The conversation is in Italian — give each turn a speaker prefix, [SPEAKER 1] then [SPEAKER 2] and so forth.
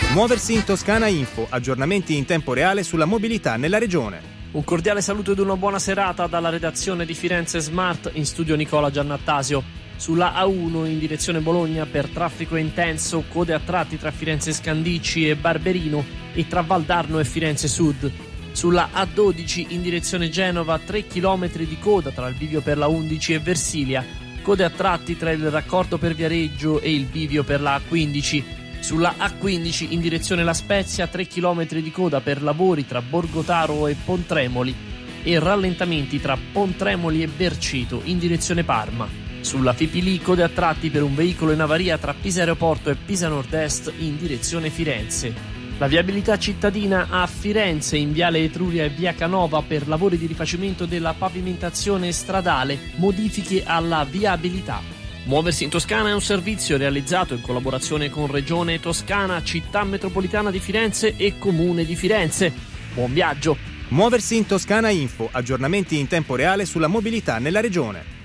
[SPEAKER 1] Muoversi in Toscana Info, aggiornamenti in tempo reale sulla mobilità nella regione.
[SPEAKER 2] Un cordiale saluto ed una buona serata dalla redazione di Firenze Smart, in studio Nicola Giannattasio. Sulla A1 in direzione Bologna per traffico intenso, code a tratti tra Firenze Scandicci e Barberino e tra Valdarno e Firenze Sud. Sulla A12 in direzione Genova 3 km di coda tra il bivio per la 11 e Versilia, code a tratti tra il raccordo per Viareggio e il bivio per la A15. Sulla A15 in direzione La Spezia 3 km di coda per lavori tra Borgotaro e Pontremoli e rallentamenti tra Pontremoli e Berceto in direzione Parma. Sulla Fipili code a tratti per un veicolo in avaria tra Pisa Aeroporto e Pisa Nord-Est in direzione Firenze. La viabilità cittadina a Firenze in Viale Etruria e Via Canova per lavori di rifacimento della pavimentazione stradale, modifiche alla viabilità. Muoversi in Toscana è un servizio realizzato in collaborazione con Regione Toscana, Città Metropolitana di Firenze e Comune di Firenze. Buon viaggio!
[SPEAKER 1] Muoversi in Toscana Info, aggiornamenti in tempo reale sulla mobilità nella regione.